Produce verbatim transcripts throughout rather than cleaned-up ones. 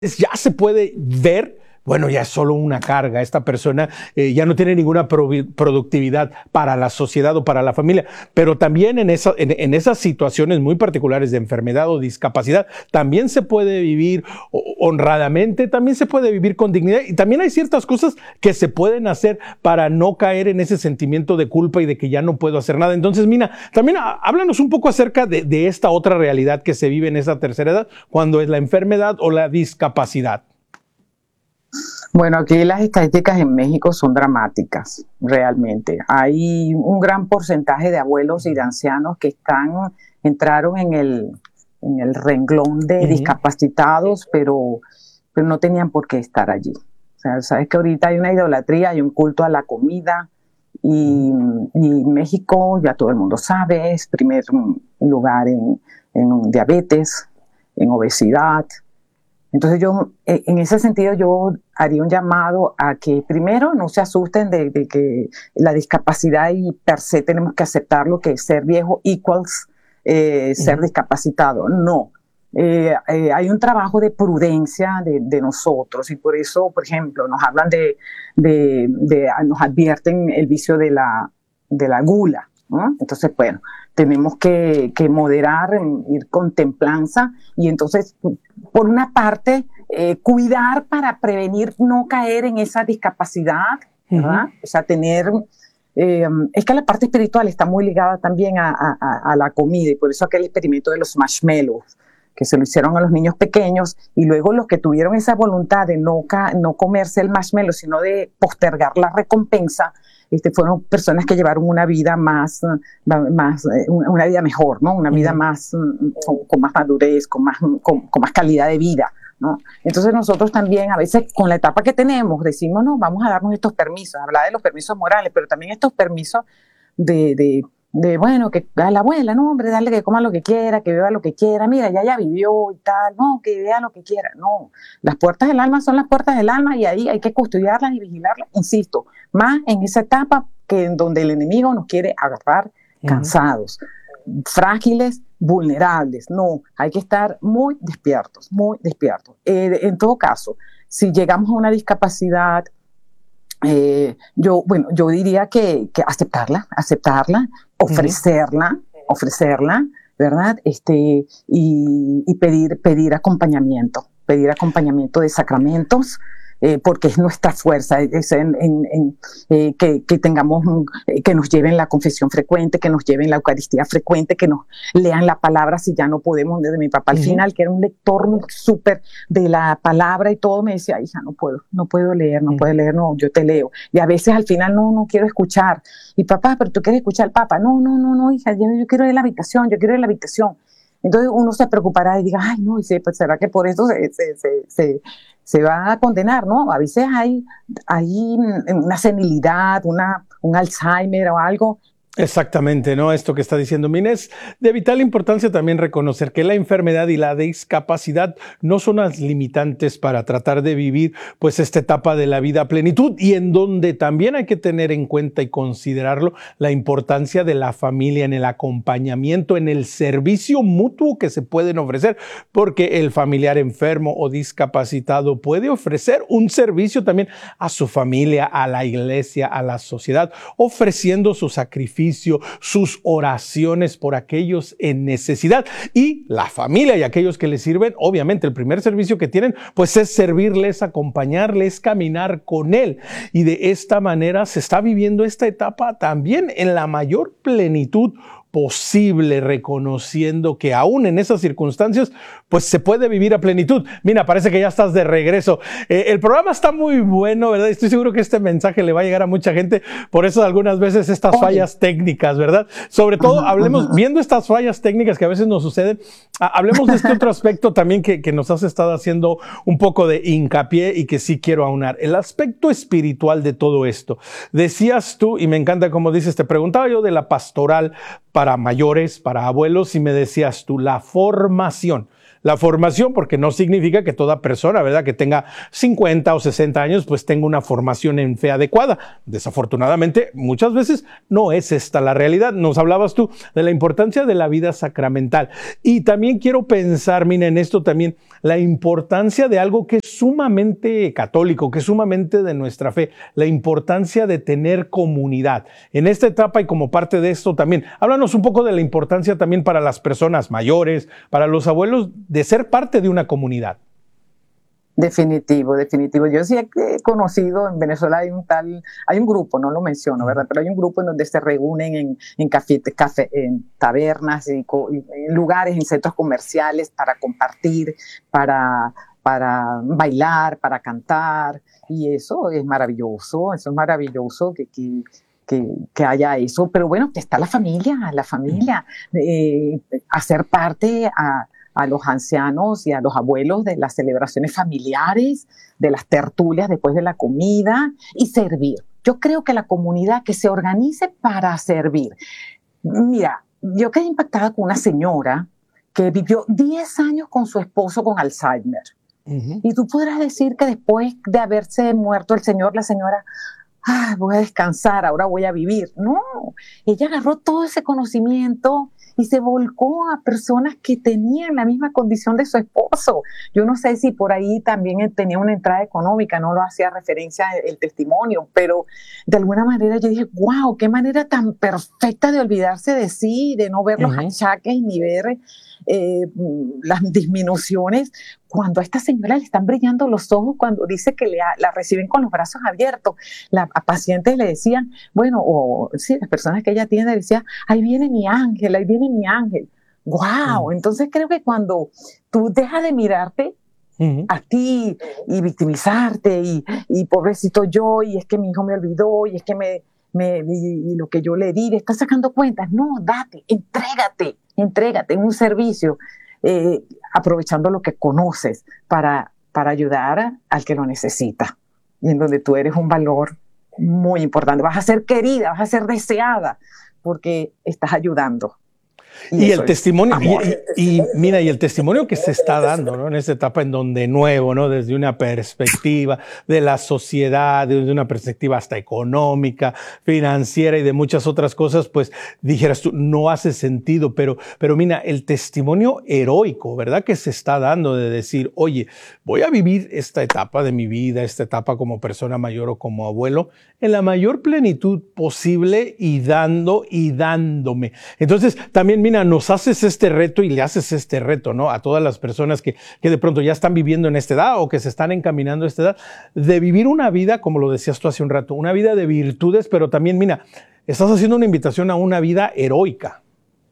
ya se puede ver, bueno, ya es solo una carga. Esta persona eh, ya no tiene ninguna pro productividad para la sociedad o para la familia. Pero también en, esa, en, en esas situaciones muy particulares de enfermedad o discapacidad, también se puede vivir honradamente, también se puede vivir con dignidad. Y también hay ciertas cosas que se pueden hacer para no caer en ese sentimiento de culpa y de que ya no puedo hacer nada. Entonces, Mina, también háblanos un poco acerca de, de esta otra realidad que se vive en esa tercera edad, cuando es la enfermedad o la discapacidad. Bueno, aquí las estadísticas en México son dramáticas, realmente. Hay un gran porcentaje de abuelos y de ancianos que están, entraron en el, en el renglón de uh-huh. discapacitados, pero, pero no tenían por qué estar allí. O sea, sabes que ahorita hay una idolatría, hay un culto a la comida, y, y México, ya todo el mundo sabe, es primer lugar en, en diabetes, en obesidad. Entonces yo, en ese sentido, yo haría un llamado a que primero no se asusten de, de que la discapacidad y per se tenemos que aceptarlo, que ser viejo equals eh, ser uh-huh. discapacitado. No, eh, eh, hay un trabajo de prudencia de, de nosotros y por eso, por ejemplo, nos hablan de, de, de nos advierten el vicio de la, de la gula, ¿no? Entonces, bueno, tenemos que, que moderar, ir con templanza y entonces, por una parte, eh, cuidar para prevenir no caer en esa discapacidad, ¿verdad? Uh-huh. O sea, tener... Eh, es que la parte espiritual está muy ligada también a, a, a la comida y por eso aquel experimento de los marshmallows, que se lo hicieron a los niños pequeños y luego los que tuvieron esa voluntad de no, ca- no comerse el marshmallow, sino de postergar la recompensa, Este, fueron personas que llevaron una vida más, más una vida mejor, ¿no? Una vida más, con, con más madurez, con más, con, con más calidad de vida, ¿no? Entonces nosotros también a veces con la etapa que tenemos decimos, no, vamos a darnos estos permisos, hablar de los permisos morales, pero también estos permisos de, de, de bueno, que a la abuela, no, hombre, dale que coma lo que quiera, que beba lo que quiera, mira, ya ya vivió y tal, no, que vea lo que quiera, no. Las puertas del alma son las puertas del alma y ahí hay que custodiarlas y vigilarlas, insisto, más en esa etapa que en donde el enemigo nos quiere agarrar cansados, uh-huh. frágiles, vulnerables. No, hay que estar muy despiertos, muy despiertos. Eh, en todo caso, si llegamos a una discapacidad, eh, yo, bueno, yo diría que, que aceptarla, aceptarla, ofrecerla, uh-huh. ofrecerla, ¿verdad? Este, y, y pedir, pedir acompañamiento, pedir acompañamiento de sacramentos, eh, porque es nuestra fuerza, es en, en, en, eh, que, que tengamos, eh, que nos lleven la confesión frecuente, que nos lleven la Eucaristía frecuente, que nos lean la palabra si ya no podemos. Desde mi papá al uh-huh. final, que era un lector súper de la palabra y todo, me decía, hija, no puedo, no puedo leer, no uh-huh. puedo leer, no, yo te leo. Y a veces al final no, no quiero escuchar. Y papá, pero tú quieres escuchar al Papa. No, no, no, no, hija, yo, yo quiero ir a la habitación, yo quiero ir a la habitación. Entonces uno se preocupará y diga, ay, no, y se, pues será que por eso se, se, se, se, se va a condenar, ¿no? A veces hay, hay una senilidad, una, un Alzheimer o algo. Exactamente, ¿no? Esto que está diciendo Mina es de vital importancia también reconocer que la enfermedad y la discapacidad no son las limitantes para tratar de vivir pues esta etapa de la vida a plenitud y en donde también hay que tener en cuenta y considerarlo la importancia de la familia en el acompañamiento, en el servicio mutuo que se pueden ofrecer, porque el familiar enfermo o discapacitado puede ofrecer un servicio también a su familia, a la iglesia, a la sociedad, ofreciendo su sacrificio, sus oraciones por aquellos en necesidad y la familia y aquellos que les sirven. Obviamente el primer servicio que tienen pues es servirles, acompañarles, caminar con él y de esta manera se está viviendo esta etapa también en la mayor plenitud posible, reconociendo que aún en esas circunstancias pues se puede vivir a plenitud. Mira, parece que ya estás de regreso. Eh, el programa está muy bueno, ¿verdad? Estoy seguro que este mensaje le va a llegar a mucha gente, por eso algunas veces estas Oye. fallas técnicas, ¿verdad? Sobre todo, uh-huh, hablemos, uh-huh. viendo estas fallas técnicas que a veces nos suceden, hablemos de este otro aspecto también que, que nos has estado haciendo un poco de hincapié y que sí quiero aunar, el aspecto espiritual de todo esto. Decías tú, y me encanta como dices, te preguntaba yo de la pastoral para mayores, para abuelos, y me decías tú, la formación. la formación, porque no significa que toda persona, ¿verdad?, que tenga cincuenta o sesenta años, pues tenga una formación en fe adecuada. Desafortunadamente, muchas veces no es esta la realidad. Nos hablabas tú de la importancia de la vida sacramental. Y también quiero pensar, mira, en esto también, la importancia de algo que es sumamente católico, que es sumamente de nuestra fe, la importancia de tener comunidad. En esta etapa y como parte de esto también, háblanos un poco de la importancia también para las personas mayores, para los abuelos, de ser parte de una comunidad. Definitivo, definitivo. Yo sí he conocido, en Venezuela hay un tal, hay un grupo, no lo menciono, ¿verdad? Pero hay un grupo en donde se reúnen en, en, café, café, en tabernas, en, en lugares, en centros comerciales para compartir, para, para bailar, para cantar, y eso es maravilloso, eso es maravilloso que, que Que, que haya eso, pero bueno, que está la familia, la familia, eh, hacer parte a, a los ancianos y a los abuelos de las celebraciones familiares, de las tertulias después de la comida y servir. Yo creo que la comunidad que se organice para servir. Mira, yo quedé impactada con una señora que vivió diez años con su esposo con Alzheimer. Uh-huh. Y tú podrás decir que después de haberse muerto el señor, la señora, ah, voy a descansar, ahora voy a vivir. No, ella agarró todo ese conocimiento y se volcó a personas que tenían la misma condición de su esposo. Yo no sé si por ahí también tenía una entrada económica, no lo hacía referencia el testimonio, pero de alguna manera yo dije, wow, qué manera tan perfecta de olvidarse de sí, de no ver los uh-huh. achaques ni ver eh, las disminuciones. Cuando a esta señora le están brillando los ojos, cuando dice que le, la reciben con los brazos abiertos, la, a pacientes le decían, bueno, o sí, las personas que ella atiende le decían, ahí viene mi ángel, ahí viene mi ángel. ¡Wow! Mm. Entonces creo que cuando tú dejas de mirarte uh-huh. a ti y victimizarte y, y pobrecito yo, y es que mi hijo me olvidó, y es que me, me y, y lo que yo le di, le estás sacando cuentas. No, date, entrégate, entrégate en un servicio. Eh, aprovechando lo que conoces para, para ayudar al que lo necesita, y en donde tú eres un valor muy importante. Vas a ser querida, vas a ser deseada, porque estás ayudando. Y, y el testimonio, y, y mira, y el testimonio que se está dando, ¿no?, en esta etapa en donde nuevo, ¿no?, desde una perspectiva de la sociedad, desde una perspectiva hasta económica, financiera y de muchas otras cosas, pues dijeras tú, no hace sentido, pero, pero mira, el testimonio heroico, ¿verdad?, que se está dando de decir, oye, voy a vivir esta etapa de mi vida, esta etapa como persona mayor o como abuelo, en la mayor plenitud posible y dando y dándome. Entonces, también mira, nos haces este reto y le haces este reto, ¿no?, a todas las personas que, que de pronto ya están viviendo en esta edad o que se están encaminando a esta edad, de vivir una vida, como lo decías tú hace un rato, una vida de virtudes, pero también, mira, estás haciendo una invitación a una vida heroica.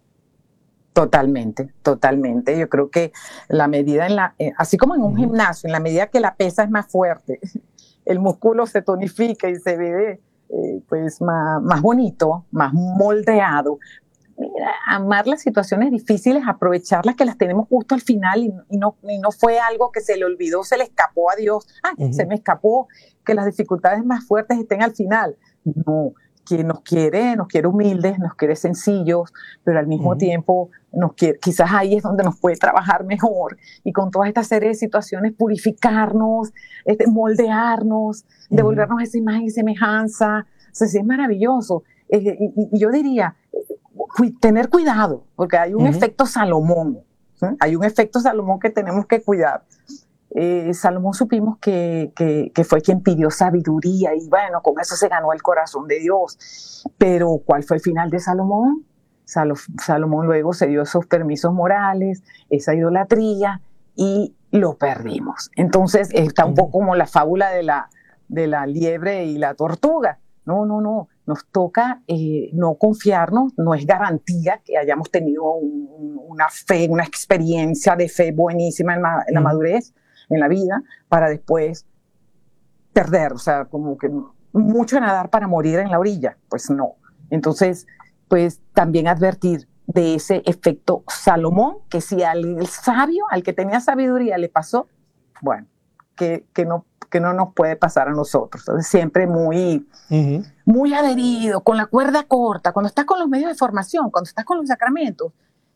Totalmente, totalmente. Yo creo que la medida en la, eh, así como en un uh-huh. gimnasio, en la medida que la pesa es más fuerte, el músculo se tonifica y se ve eh, pues más, más bonito, más moldeado. Mira, amar las situaciones difíciles, aprovecharlas, que las tenemos justo al final y, y, no, y no fue algo que se le olvidó, se le escapó a Dios. Ah, uh-huh. se me escapó que las dificultades más fuertes estén al final. No, que nos quiere, nos quiere humildes, nos quiere sencillos, pero al mismo uh-huh. tiempo nos quiere, quizás ahí es donde nos puede trabajar mejor y con todas estas series de situaciones purificarnos, este, moldearnos, uh-huh. devolvernos esa imagen y semejanza. O sea, sí, es maravilloso. Eh, y, y yo diría, tener cuidado, porque hay un uh-huh. efecto Salomón, ¿sí? Hay un efecto Salomón que tenemos que cuidar. Eh, Salomón supimos que, que, que fue quien pidió sabiduría y bueno, con eso se ganó el corazón de Dios. Pero ¿cuál fue el final de Salomón? Sal- Salomón luego se dio esos permisos morales, esa idolatría y lo perdimos. Entonces está un poco como la fábula de la, de la liebre y la tortuga. No, no, no. Nos toca eh, no confiarnos, no es garantía que hayamos tenido un, una fe, una experiencia de fe buenísima en la, en la madurez, en la vida, para después perder, o sea, como que mucho nadar para morir en la orilla, pues no. Entonces, pues también advertir de ese efecto Salomón, que si al sabio, al que tenía sabiduría le pasó, bueno, que, que no que no nos puede pasar a nosotros. Entonces, siempre muy, uh-huh. muy adherido, con la cuerda corta. Cuando estás con los medios de formación, cuando estás con los sacramentos,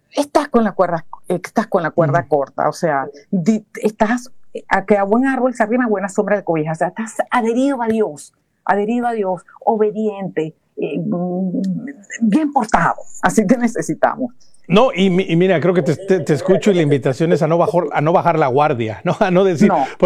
estás con la cuerda, estás con la cuerda uh-huh. corta, o sea, di, estás a que a buen árbol se arrima, buena sombra de cobija, o sea, estás adherido a Dios, adherido a Dios, obediente, eh, bien portado, así te necesitamos. No, y, y mira, creo que te, te, te escucho y la invitación es a no bajar, a no bajar la guardia, ¿no? A no decir, no.